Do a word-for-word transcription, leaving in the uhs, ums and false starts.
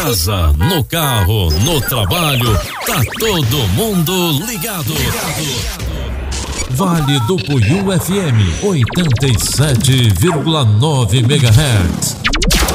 casa, no carro, no trabalho, tá todo mundo ligado. Vale do Puiú F M, oitenta e sete vírgula nove megahertz.